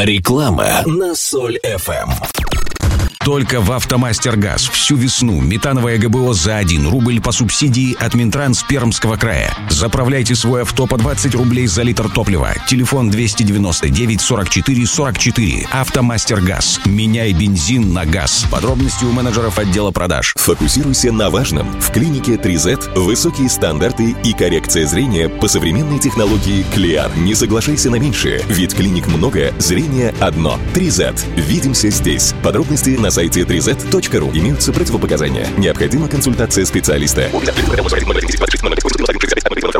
Реклама на Соль ФМ. Только в «Автомастер-Газ» всю весну метановое ГБО за 1 рубль по субсидии от Минтранс Пермского края. Заправляйте свое авто по 20 рублей за литр топлива. Телефон 299 44 44. «Автомастер-Газ». Меняй бензин на газ. Подробности у менеджеров отдела продаж. Фокусируйся на важном. В клинике 3Z высокие стандарты и коррекция зрения по современной технологии Clear. Не соглашайся на меньшее, ведь клиник много, зрение одно. 3Z. Видимся здесь. Подробности на сайте 3z.ru. Имеются противопоказания. Необходима консультация специалиста.